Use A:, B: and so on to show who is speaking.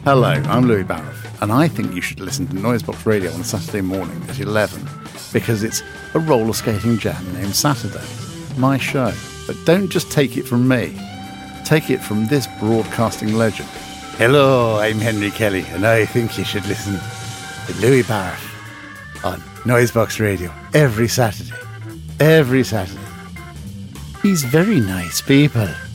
A: Hello, I'm Louis Barrett, and I think you should listen to Noisebox Radio on a Saturday morning at 11, because it's a roller skating jam named Saturday, my show. But don't just take it from me. Take it from this broadcasting legend. Hello, I'm Henry Kelly, and I think you should listen to Louis Barrett on Noisebox Radio every Saturday. Every Saturday. He's very nice people.